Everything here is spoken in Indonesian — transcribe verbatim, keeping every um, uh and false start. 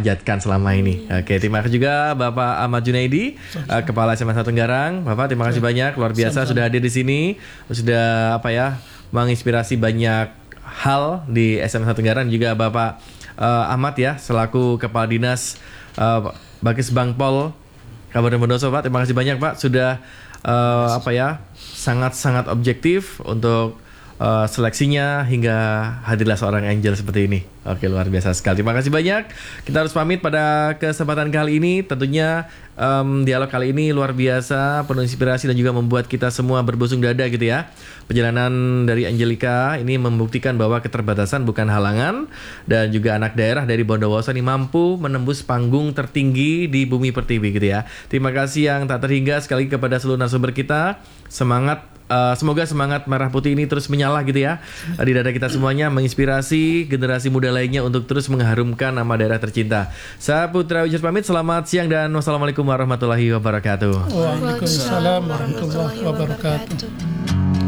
panjatkan selama ini. Oke, terima kasih juga Bapak Ahmad Junaidi, uh, Kepala S M A satu Tenggarang. Bapak, terima kasih banyak, luar biasa Sama-sama. Sudah hadir di sini, sudah apa ya, menginspirasi banyak hal di S M A satu Tenggarang. Juga Bapak uh, Ahmad ya, selaku Kepala Dinas uh, Bakis Bangpol Kabupaten Bondoso. Pak, terima kasih banyak Pak, sudah uh, apa ya, sangat-sangat objektif untuk uh, seleksinya hingga hadirlah seorang angel seperti ini. Oke, luar biasa sekali. Terima kasih banyak. Kita harus pamit pada kesempatan kali ini. Tentunya um, dialog kali ini luar biasa, penuh inspirasi dan juga membuat kita semua berbusung dada gitu ya. Perjalanan dari Angelica ini membuktikan bahwa keterbatasan bukan halangan, dan juga anak daerah dari Bondowoso ini mampu menembus panggung tertinggi di bumi pertiwi gitu ya. Terima kasih yang tak terhingga sekali kepada seluruh narasumber kita. Semangat. Uh, semoga semangat merah putih ini terus menyala gitu ya di dada kita semuanya, menginspirasi generasi muda lainnya untuk terus mengharumkan nama daerah tercinta. Saya Putra Wijus pamit, selamat siang dan wassalamualaikum warahmatullahi wabarakatuh. Waalaikumsalam warahmatullahi wabarakatuh.